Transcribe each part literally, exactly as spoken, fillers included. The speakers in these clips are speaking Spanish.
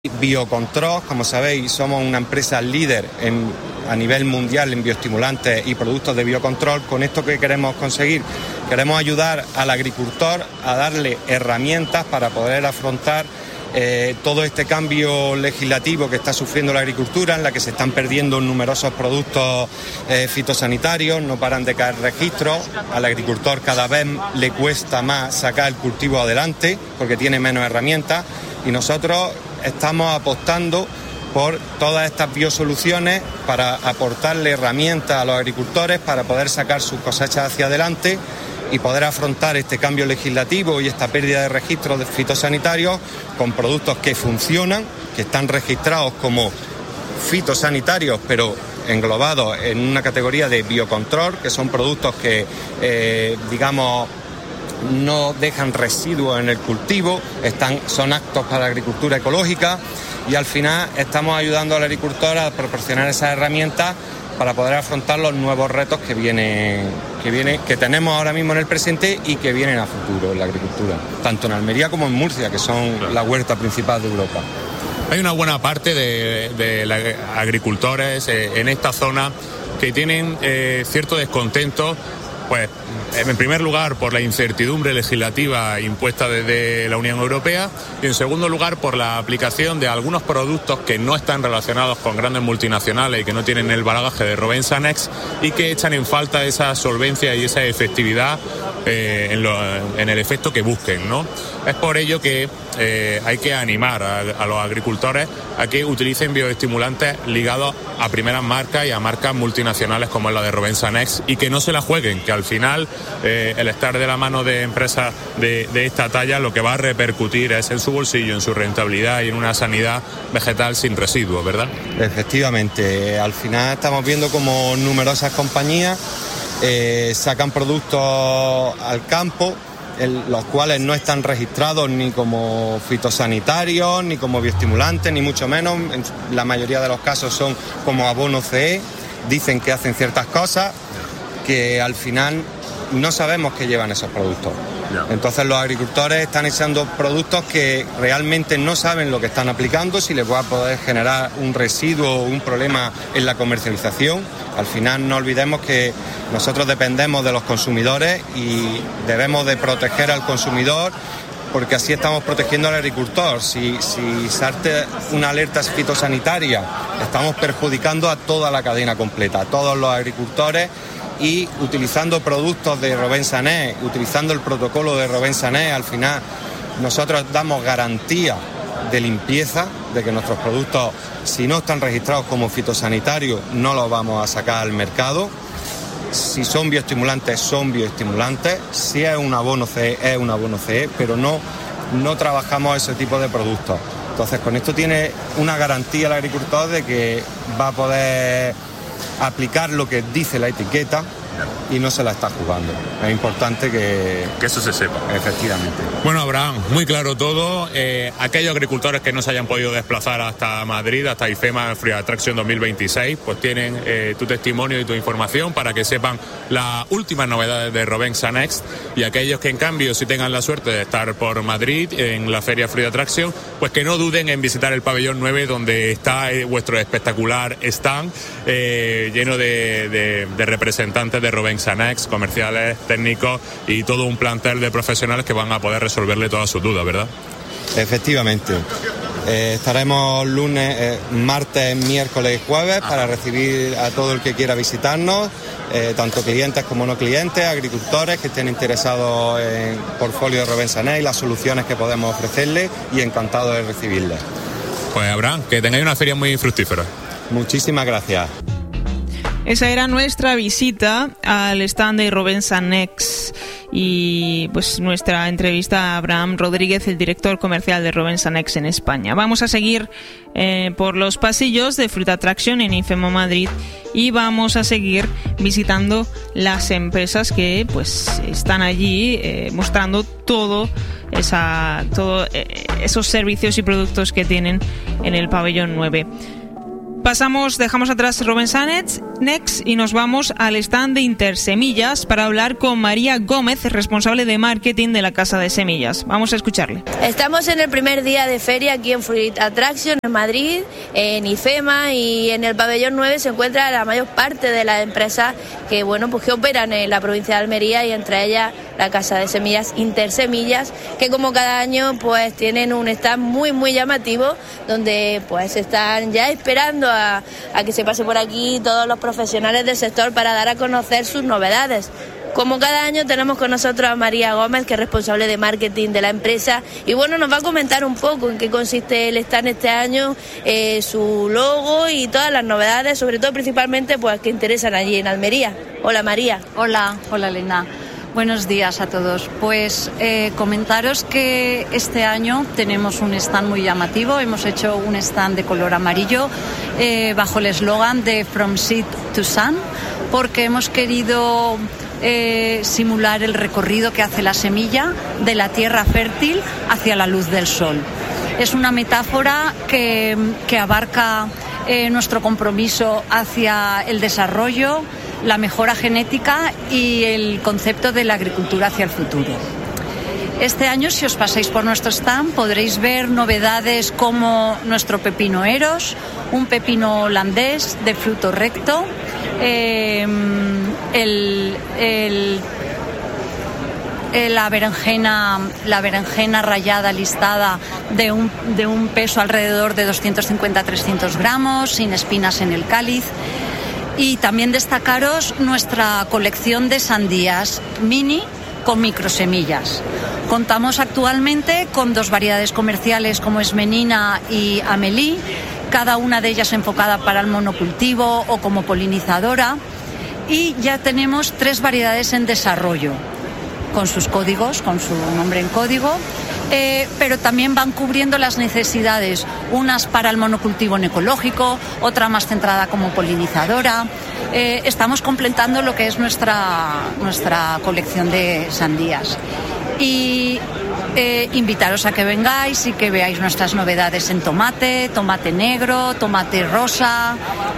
Biocontrol, como sabéis, somos una empresa líder en, a nivel mundial en bioestimulantes y productos de biocontrol. Con esto, ¿qué queremos conseguir? Queremos ayudar al agricultor a darle herramientas para poder afrontar eh, todo este cambio legislativo que está sufriendo la agricultura, en la que se están perdiendo numerosos productos eh, fitosanitarios, no paran de caer registros. Al agricultor cada vez le cuesta más sacar el cultivo adelante porque tiene menos herramientas, y nosotros estamos apostando por todas estas biosoluciones para aportarle herramientas a los agricultores para poder sacar sus cosechas hacia adelante y poder afrontar este cambio legislativo y esta pérdida de registros de fitosanitarios con productos que funcionan, que están registrados como fitosanitarios, pero englobados en una categoría de biocontrol, que son productos que, eh, digamos, no dejan residuos en el cultivo, están, son aptos para la agricultura ecológica, y al final estamos ayudando al agricultor a proporcionar esas herramientas para poder afrontar los nuevos retos que vienen, que viene, que tenemos ahora mismo en el presente y que vienen a futuro en la agricultura, tanto en Almería como en Murcia, que son claro, la huerta principal de Europa. Hay una buena parte de, de los agricultores eh, en esta zona que tienen eh, cierto descontento, pues en primer lugar por la incertidumbre legislativa impuesta desde la Unión Europea, y en segundo lugar por la aplicación de algunos productos que no están relacionados con grandes multinacionales y que no tienen el bagaje de Rovensa-Nex y que echan en falta esa solvencia y esa efectividad eh, en, lo, en el efecto que busquen, ¿no? Es por ello que eh, hay que animar a, a los agricultores a que utilicen bioestimulantes ligados a primeras marcas y a marcas multinacionales como es la de Rovensa-Nex, y que no se la jueguen, que al final eh, el estar de la mano de empresas de, de esta talla lo que va a repercutir es en su bolsillo, en su rentabilidad y en una sanidad vegetal sin residuos, ¿verdad? Efectivamente, al final estamos viendo como numerosas compañías eh, sacan productos al campo, el, los cuales no están registrados ni como fitosanitarios, ni como bioestimulantes, ni mucho menos. En la mayoría de los casos son como abono C E, dicen que hacen ciertas cosas que al final no sabemos qué llevan esos productos. Entonces los agricultores están echando productos que realmente no saben lo que están aplicando, si les va a poder generar un residuo o un problema en la comercialización. Al final no olvidemos que nosotros dependemos de los consumidores y debemos de proteger al consumidor, porque así estamos protegiendo al agricultor. Si, si salte una alerta fitosanitaria, estamos perjudicando a toda la cadena completa, a todos los agricultores. Y utilizando productos de Rovensa-Nex, utilizando el protocolo de Rovensa-Nex, al final nosotros damos garantía de limpieza, de que nuestros productos, si no están registrados como fitosanitarios, no los vamos a sacar al mercado. Si son bioestimulantes, son bioestimulantes. Si es un abono C E, es un abono C E, pero no, no trabajamos ese tipo de productos. Entonces, con esto tiene una garantía el agricultor de que va a poder aplicar lo que dice la etiqueta y no se la está jugando. Es importante que... que eso se sepa. Efectivamente. Bueno, Abraham, muy claro todo. Eh, aquellos agricultores que no se hayan podido desplazar hasta Madrid, hasta IFEMA Fruit Attraction dos mil veintiséis, pues tienen eh, tu testimonio y tu información para que sepan las últimas novedades de Rovensa-Nex. Y aquellos que en cambio sí tengan la suerte de estar por Madrid en la Feria Fruit Attraction, pues que no duden en visitar el pabellón nueve, donde está eh, vuestro espectacular stand eh, lleno de, de, de representantes de Rovensa-Nex, comerciales, técnicos y todo un plantel de profesionales que van a poder resolverle todas sus dudas, ¿verdad? Efectivamente. Eh, estaremos lunes, eh, martes, miércoles y jueves para recibir a todo el que quiera visitarnos, eh, tanto clientes como no clientes, agricultores que estén interesados en portfolio de Rovensa-Nex y las soluciones que podemos ofrecerles, y encantado de recibirles. Pues Abraham, que tengáis una feria muy fructífera. Muchísimas gracias. Esa era nuestra visita al stand de Rovensa-Nex y pues nuestra entrevista a Abraham Rodríguez, el director comercial de Rovensa-Nex en España. Vamos a seguir eh, por los pasillos de Fruit Attraction en IFEMA Madrid y vamos a seguir visitando las empresas que pues están allí eh, mostrando todo esa todo eh, esos servicios y productos que tienen en el pabellón nueve. Pasamos, dejamos atrás Robinson Next y nos vamos al stand de Intersemillas para hablar con María Gómez, responsable de marketing de la Casa de Semillas. Vamos a escucharle. Estamos en el primer día de feria aquí en Fruit Attraction, en Madrid, en IFEMA, y en el pabellón nueve se encuentra la mayor parte de las empresas que, bueno, pues que operan en la provincia de Almería, y entre ellas la Casa de Semillas Intersemillas, que como cada año pues tienen un stand muy muy llamativo, donde pues están ya esperando a, a que se pase por aquí todos los profesionales del sector para dar a conocer sus novedades. Como cada año tenemos con nosotros a María Gómez, que es responsable de marketing de la empresa, y bueno, nos va a comentar un poco en qué consiste el stand este año, eh, su logo y todas las novedades, sobre todo principalmente pues que interesan allí en Almería. Hola María. Hola, hola Elena. Buenos días a todos. Pues eh, comentaros que este año tenemos un stand muy llamativo. Hemos hecho un stand de color amarillo eh, bajo el eslogan de From Seed to Sun, porque hemos querido eh, simular el recorrido que hace la semilla de la tierra fértil hacia la luz del sol. Es una metáfora que, que abarca eh, nuestro compromiso hacia el desarrollo, la mejora genética y el concepto de la agricultura hacia el futuro. Este año, si os pasáis por nuestro stand, podréis ver novedades como nuestro pepino Eros, un pepino holandés de fruto recto, eh, el, el, la berenjena, la berenjena rallada listada de un, de un peso alrededor de doscientos cincuenta a trescientos gramos, sin espinas en el cáliz. Y también destacaros nuestra colección de sandías mini con microsemillas. Contamos actualmente con dos variedades comerciales como es Menina y Amélie, cada una de ellas enfocada para el monocultivo o como polinizadora, y ya tenemos tres variedades en desarrollo, con sus códigos, con su nombre en código, eh, pero también van cubriendo las necesidades, unas para el monocultivo en ecológico, otra más centrada como polinizadora. Eh, estamos completando lo que es nuestra, nuestra colección de sandías. Y eh, invitaros a que vengáis y que veáis nuestras novedades en tomate, tomate negro, tomate rosa,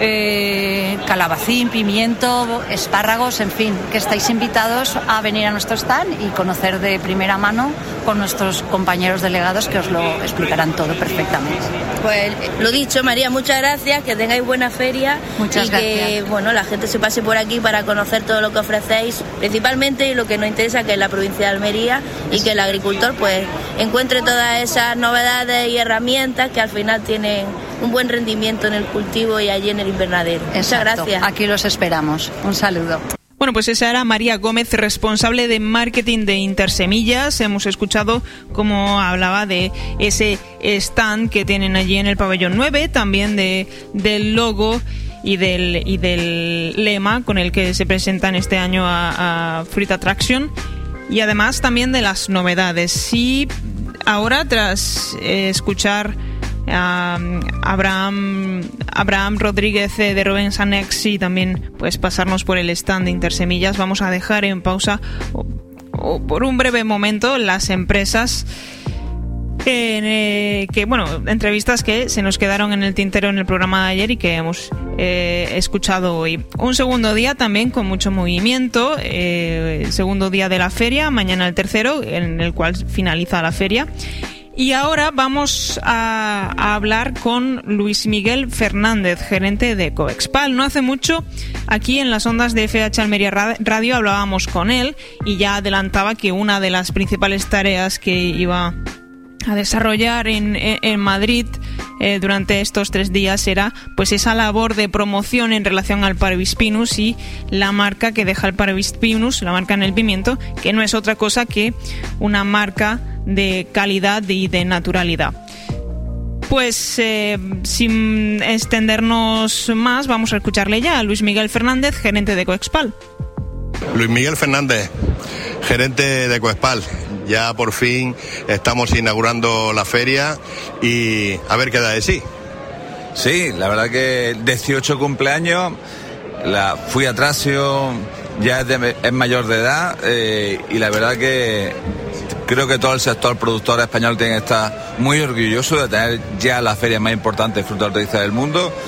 eh, calabacín, pimiento, espárragos, en fin, que estáis invitados a venir a nuestro stand y conocer de primera mano con nuestros compañeros delegados, que os lo explicarán todo perfectamente. Pues lo dicho, María, muchas gracias, que tengáis buena feria. Muchas y gracias. que bueno, la gente se pase por aquí para conocer todo lo que ofrecéis, principalmente lo que nos interesa, que es la provincia de Almería, y que el agricultor pues encuentre todas esas novedades y herramientas que al final tienen un buen rendimiento en el cultivo y allí en el invernadero. Exacto. Muchas gracias. Aquí los esperamos. Un saludo. Bueno, pues esa era María Gómez, responsable de marketing de Intersemillas. Hemos escuchado cómo hablaba de ese stand que tienen allí en el pabellón nueve, también de del logo y del y del lema con el que se presentan este año a, a Fruit Attraction, y además también de las novedades. Y ahora, tras eh, escuchar a Abraham, Abraham Rodríguez de Robinson Next y también pues pasarnos por el stand de Intersemillas, vamos a dejar en pausa o, o por un breve momento las empresas eh, que, bueno, entrevistas que se nos quedaron en el tintero en el programa de ayer y que hemos eh, escuchado hoy. Un segundo día también con mucho movimiento, eh, segundo día de la feria, mañana el tercero, en el cual finaliza la feria. Y ahora vamos a, a hablar con Luis Miguel Fernández, gerente de Coexpal. No hace mucho, aquí en las ondas de F H Almería Radio hablábamos con él y ya adelantaba que una de las principales tareas que iba a desarrollar en, en Madrid eh, durante estos tres días era pues esa labor de promoción en relación al Parvis Pinus y la marca que deja el Parvis Pinus, la marca en el pimiento, que no es otra cosa que una marca de calidad y de naturalidad. Pues eh, sin extendernos más, vamos a escucharle ya a Luis Miguel Fernández, gerente de Coexpal. Luis Miguel Fernández, gerente de Coexpal. Ya por fin estamos inaugurando la feria y a ver qué da de sí. Sí, la verdad que dieciocho cumpleaños, la Fruit Attraction ya es, de, es mayor de edad eh, y la verdad que creo que todo el sector productor español tiene que estar muy orgulloso de tener ya la feria más importante de fruta y hortaliza del mundo,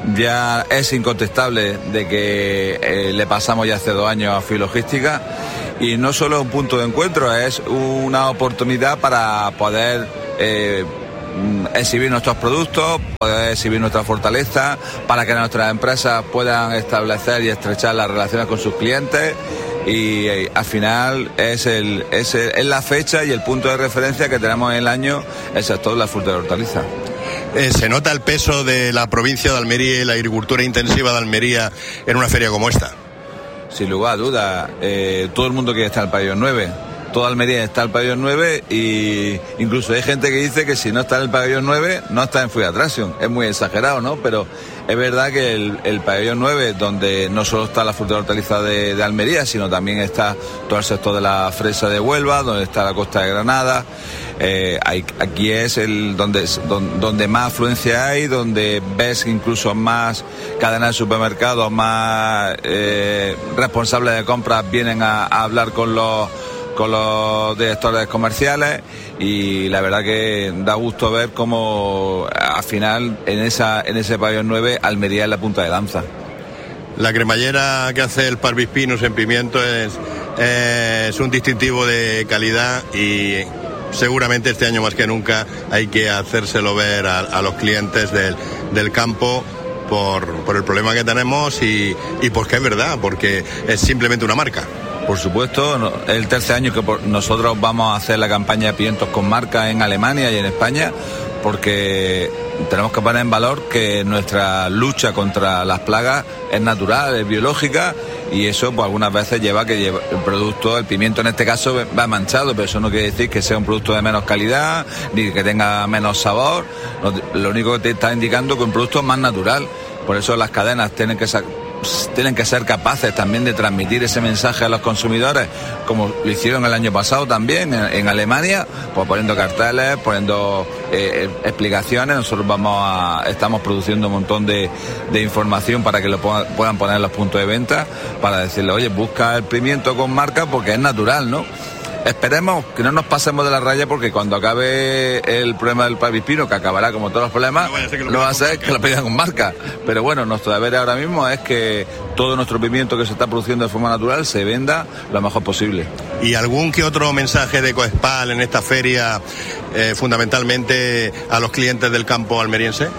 ya es incontestable de que eh, le pasamos ya hace dos años a Filogística, y no solo es un punto de encuentro, es una oportunidad para poder eh, exhibir nuestros productos, poder exhibir nuestra fortaleza, para que nuestras empresas puedan establecer y estrechar las relaciones con sus clientes. Y eh, al final es, el, es, el, es la fecha y el punto de referencia que tenemos en el año el sector de la fruta y hortaliza. Eh, ¿Se nota el peso de la provincia de Almería y la agricultura intensiva de Almería en una feria como esta? Sin lugar a dudas, eh, todo el mundo quiere estar en el pabellón nueve. Toda Almería está en el pabellón nueve, y incluso hay gente que dice que si no está en el pabellón nueve no está en Fruit Attraction. Es muy exagerado, ¿no? Pero es verdad que el, el pabellón nueve, donde no solo está la fruta y hortaliza de, de Almería, sino también está todo el sector de la fresa de Huelva, donde está la costa de Granada. Eh, hay, aquí es el donde, donde, donde más afluencia hay, donde ves incluso más cadenas de supermercados, más eh, responsables de compras vienen a, a hablar con los con los directores comerciales, y la verdad que da gusto ver cómo al final en esa en ese pabellón nueve Almería es la punta de lanza. La cremallera que hace el Parvis Pinus en pimiento es, es un distintivo de calidad, y seguramente este año más que nunca hay que hacérselo ver a, a los clientes del, del campo por, por el problema que tenemos, y, y porque es verdad, porque es simplemente una marca. Por supuesto, es el tercer año que nosotros vamos a hacer la campaña de pimientos con marca en Alemania y en España, porque tenemos que poner en valor que nuestra lucha contra las plagas es natural, es biológica, y eso pues algunas veces lleva que lleva el producto, el pimiento en este caso, va manchado, pero eso no quiere decir que sea un producto de menos calidad ni que tenga menos sabor. Lo único que te está indicando que un producto es más natural. Por eso las cadenas tienen que sacar tienen que ser capaces también de transmitir ese mensaje a los consumidores, como lo hicieron el año pasado también en, en Alemania, pues poniendo carteles, poniendo eh, explicaciones. Nosotros vamos a, estamos produciendo un montón de, de información para que lo puedan, puedan poner en los puntos de venta, para decirle, oye, busca el pimiento con marca porque es natural, ¿no? Esperemos que no nos pasemos de la raya, porque cuando acabe el problema del Parvis Pinus, que acabará como todos los problemas, no va a ser que lo pidan con marca. Pero bueno, nuestro deber ahora mismo es que todo nuestro pimiento que se está produciendo de forma natural se venda lo mejor posible. ¿Y algún que otro mensaje de Coespal en esta feria, eh, fundamentalmente a los clientes del campo almeriense?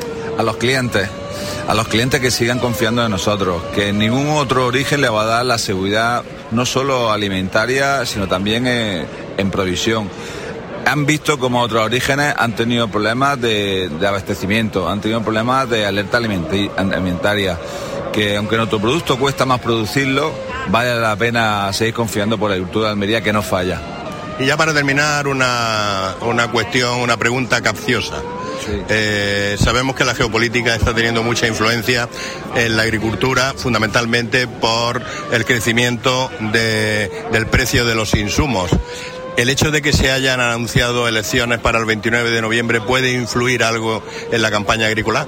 A los clientes. A los clientes que sigan confiando en nosotros, que ningún otro origen le va a dar la seguridad no solo alimentaria, sino también en, en provisión. Han visto como otros orígenes han tenido problemas de, de abastecimiento, han tenido problemas de alerta alimentaria, que aunque nuestro producto cuesta más producirlo, vale la pena seguir confiando por la agricultura de Almería, que no falla. Y ya para terminar, una, una cuestión, una pregunta capciosa. Sí. Eh, sabemos que la geopolítica está teniendo mucha influencia en la agricultura, fundamentalmente por el crecimiento de, del precio de los insumos. ¿El hecho de que se hayan anunciado elecciones para el veintinueve de noviembre puede influir algo en la campaña agrícola?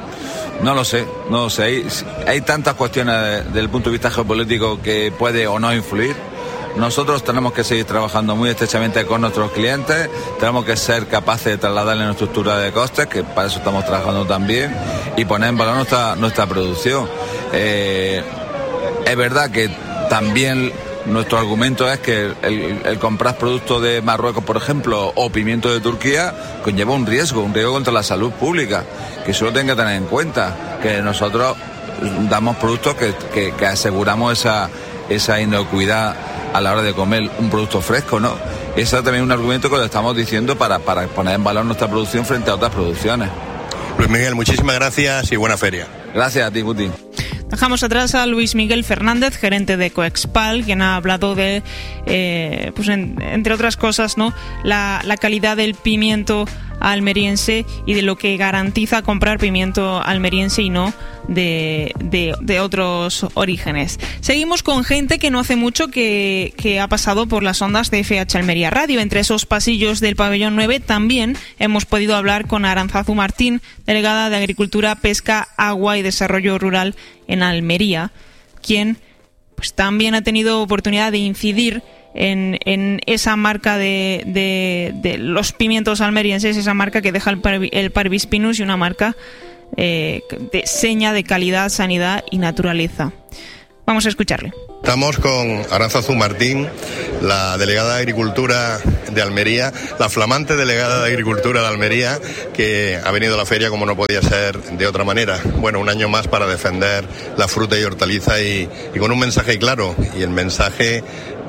No lo sé, no lo sé. Hay, hay tantas cuestiones desde el punto de vista geopolítico que puede o no influir. Nosotros tenemos que seguir trabajando muy estrechamente con nuestros clientes, tenemos que ser capaces de trasladarle una estructura de costes, que para eso estamos trabajando también, y poner en valor nuestra, nuestra producción. Eh, es verdad que también nuestro argumento es que el, el comprar productos de Marruecos, por ejemplo, o pimiento de Turquía, conlleva un riesgo, un riesgo contra la salud pública, que eso lo tienen que tener en cuenta, que nosotros damos productos que, que, que aseguramos esa, esa inocuidad a la hora de comer un producto fresco, ¿no? Ese es también un argumento que lo estamos diciendo para, para poner en valor nuestra producción frente a otras producciones. Luis Miguel, muchísimas gracias y buena feria. Gracias a ti, Guti. Dejamos atrás a Luis Miguel Fernández, gerente de Coespal, quien ha hablado de, eh, pues en, entre otras cosas, ¿no?, la, la calidad del pimiento almeriense y de lo que garantiza comprar pimiento almeriense y no de, de, de otros orígenes. Seguimos con gente que no hace mucho que, que ha pasado por las ondas de F H Almería Radio. Entre esos pasillos del pabellón nueve también hemos podido hablar con Arantzazu Martín, delegada de Agricultura, Pesca, Agua y Desarrollo Rural en Almería, quien pues también ha tenido oportunidad de incidir En, en esa marca de, de, de los pimientos almerienses, esa marca que deja el, Parvi, el Parvis Pinus, y una marca eh, de seña de calidad, sanidad y naturaleza. Vamos a escucharle. Estamos con Arantzazu Martín, la delegada de Agricultura de Almería, la flamante delegada de Agricultura de Almería, que ha venido a la feria como no podía ser de otra manera. Bueno, un año más para defender la fruta y hortaliza y, y con un mensaje claro. Y el mensaje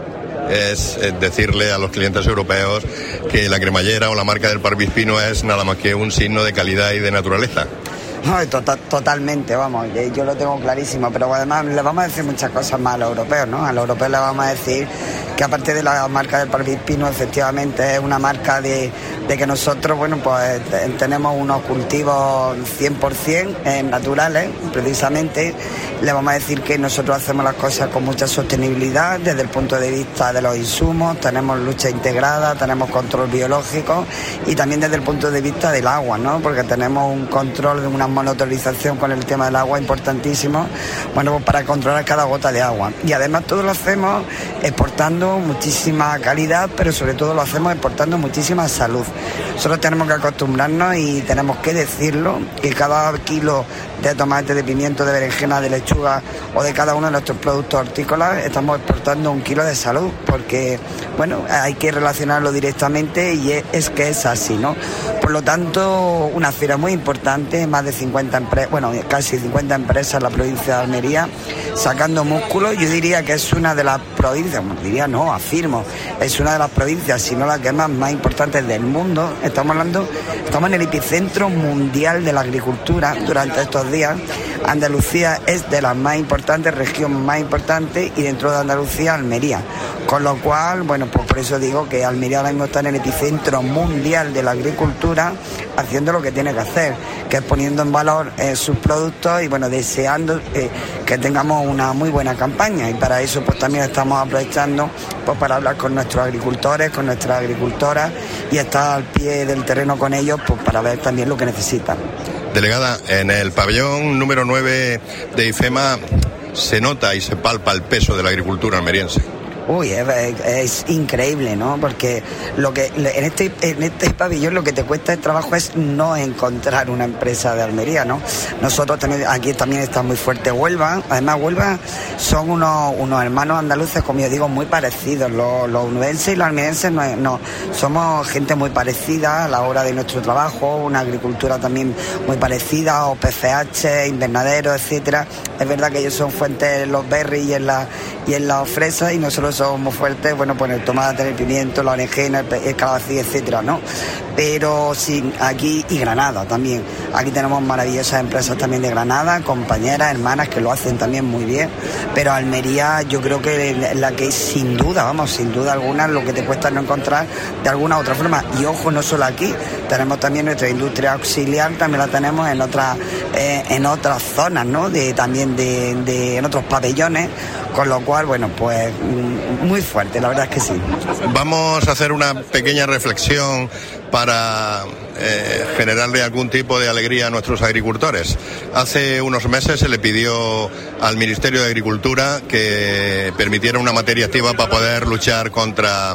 es decirle a los clientes europeos que la cremallera o la marca del parvispino es nada más que un signo de calidad y de naturaleza. No, total, totalmente, vamos, yo lo tengo clarísimo, pero además le vamos a decir muchas cosas más a los europeos, ¿no? A los europeos les vamos a decir que aparte de la marca del parvispino, efectivamente es una marca de, de que nosotros, bueno, pues tenemos unos cultivos cien por ciento eh, naturales, precisamente. Le vamos a decir que nosotros hacemos las cosas con mucha sostenibilidad desde el punto de vista de los insumos, tenemos lucha integrada, tenemos control biológico y también desde el punto de vista del agua, ¿no? Porque tenemos un control de una monitorización con el tema del agua importantísimo, bueno, pues para controlar cada gota de agua. Y además todo lo hacemos exportando muchísima calidad, pero sobre todo lo hacemos exportando muchísima salud. Nosotros tenemos que acostumbrarnos y tenemos que decirlo, que cada kilo de tomate, de pimiento, de berenjena, de lechuga o de cada uno de nuestros productos hortícolas estamos exportando un kilo de salud, porque bueno, hay que relacionarlo directamente y es, es que es así, ¿no? Por lo tanto, una feria muy importante, más de cincuenta empresas, bueno, casi cincuenta empresas en la provincia de Almería, sacando músculo. Yo diría que es una de las provincias, bueno, diría no, afirmo, es una de las provincias, si no la que más, más importante del mundo. Estamos hablando, estamos en el epicentro mundial de la agricultura durante estos días. Andalucía es de las más importantes, región más importante, y dentro de Andalucía, Almería. Con lo cual, bueno, pues por eso digo que Almería ahora mismo está en el epicentro mundial de la agricultura, haciendo lo que tiene que hacer, que es poniendo en valor eh, sus productos y, bueno, deseando eh, que tengamos una muy buena campaña. Y para eso, pues también estamos aprovechando pues para hablar con nuestros agricultores, con nuestras agricultoras y estar al pie del terreno con ellos, pues para ver también lo que necesitan. Delegada, en el pabellón número nueve de IFEMA se nota y se palpa el peso de la agricultura almeriense. Uy, es, es increíble, ¿no? Porque lo que en este en este pabellón lo que te cuesta el trabajo es no encontrar una empresa de Almería, ¿no? Nosotros también, aquí también está muy fuerte Huelva. Además, Huelva son unos, unos hermanos andaluces, como yo digo, muy parecidos. Los, los onubenses y los almerienses no, no, somos gente muy parecida a la hora de nuestro trabajo, una agricultura también muy parecida, o P C H, invernaderos, etcétera. Es verdad que ellos son fuentes en los berries y en la y en las fresas, y nosotros somos muy fuertes, bueno, pues el tomate, el pimiento, la berenjena, el calabacín, etcétera, ¿no? Pero sí, aquí, y Granada también. Aquí tenemos maravillosas empresas también de Granada, compañeras, hermanas que lo hacen también muy bien. Pero Almería, yo creo que es la que sin duda, vamos, sin duda alguna, lo que te cuesta no encontrar de alguna u otra forma. Y ojo, no solo aquí, tenemos también nuestra industria auxiliar, también la tenemos en otras eh, en otras zonas, ¿no? De también de, de en otros pabellones, con lo cual, bueno, pues muy fuerte, la verdad es que sí. Vamos a hacer una pequeña reflexión para eh, generarle algún tipo de alegría a nuestros agricultores. Hace unos meses se le pidió al Ministerio de Agricultura que permitiera una materia activa para poder luchar contra,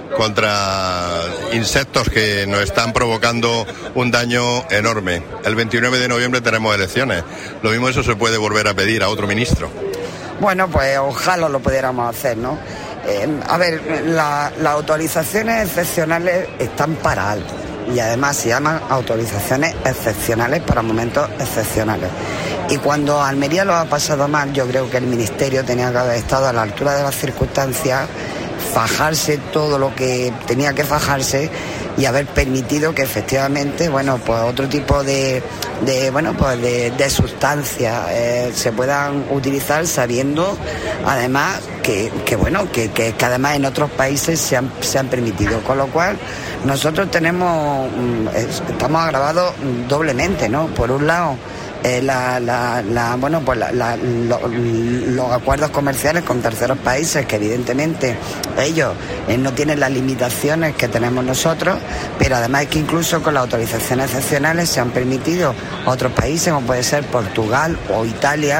contra insectos que nos están provocando un daño enorme. El veintinueve de noviembre tenemos elecciones. Lo mismo eso se puede volver a pedir a otro ministro. Bueno, pues ojalá lo pudiéramos hacer, ¿no? Eh, a ver, la, las autorizaciones excepcionales están para algo, y además se llaman autorizaciones excepcionales para momentos excepcionales. Y cuando Almería lo ha pasado mal, yo creo que el Ministerio tenía que haber estado a la altura de las circunstancias, fajarse todo lo que tenía que fajarse y haber permitido que efectivamente, bueno, pues otro tipo de, de bueno, pues de, de sustancias eh, se puedan utilizar, sabiendo además que, que bueno, que, que, que además en otros países se han, se han permitido, con lo cual nosotros tenemos, estamos agravados doblemente, ¿no? Por un lado, Eh, la, la, la, bueno, pues la, la, lo, los acuerdos comerciales con terceros países, que evidentemente ellos eh, no tienen las limitaciones que tenemos nosotros, pero además es que incluso con las autorizaciones excepcionales se han permitido a otros países, como puede ser Portugal o Italia,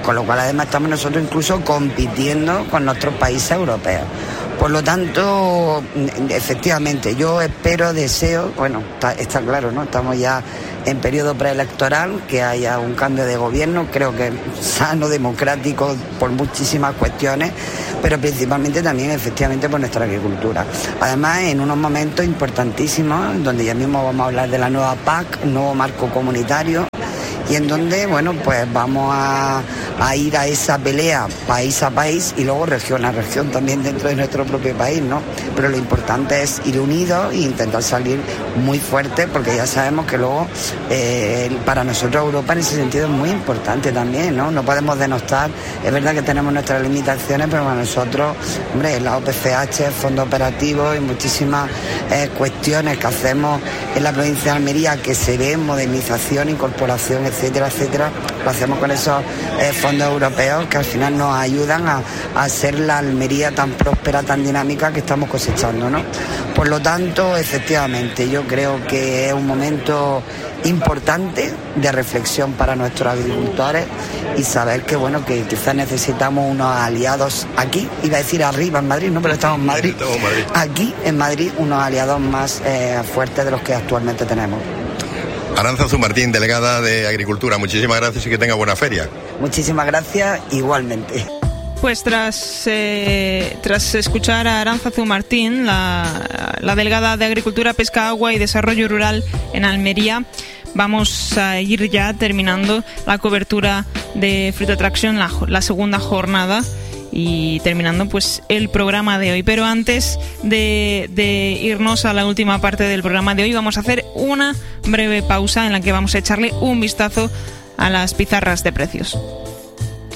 con lo cual además estamos nosotros incluso compitiendo con nuestros países europeos. Por lo tanto, efectivamente, yo espero, deseo, bueno, está, está claro, ¿no? Estamos ya en periodo preelectoral, que haya un cambio de gobierno, creo que sano, democrático, por muchísimas cuestiones, pero principalmente también, efectivamente, por nuestra agricultura. Además, en unos momentos importantísimos, donde ya mismo vamos a hablar de la nueva P A C, nuevo marco comunitario, y en donde, bueno, pues vamos a, a ir a esa pelea país a país y luego región a región también dentro de nuestro propio país, ¿no? Pero lo importante es ir unidos e intentar salir muy fuerte, porque ya sabemos que luego eh, para nosotros Europa en ese sentido es muy importante también, ¿no? No podemos denostar, es verdad que tenemos nuestras limitaciones, pero para nosotros, hombre, la O P C H, Fondo Operativo y muchísimas eh, cuestiones que hacemos en la provincia de Almería, que se ve modernización, incorporación, etcétera, etcétera, lo hacemos con esos eh, fondos europeos que al final nos ayudan a, a ser la Almería tan próspera, tan dinámica que estamos cosechando, ¿no? Por lo tanto, efectivamente, yo creo que es un momento importante de reflexión para nuestros agricultores y saber que, bueno, que quizás necesitamos unos aliados aquí, iba a decir arriba en Madrid, no, pero estamos en Madrid, aquí en Madrid, unos aliados más eh, fuertes de los que actualmente tenemos. Arantzazu Martín, delegada de Agricultura, muchísimas gracias y que tenga buena feria. Muchísimas gracias, igualmente. Pues tras eh, tras escuchar a Arantzazu Martín, la, la delegada de Agricultura, Pesca, Agua y Desarrollo Rural en Almería, vamos a ir ya terminando la cobertura de Fruit Attraction, la, la segunda jornada, y terminando pues el programa de hoy. Pero antes de, de irnos a la última parte del programa de hoy, vamos a hacer una breve pausa en la que vamos a echarle un vistazo a las pizarras de precios.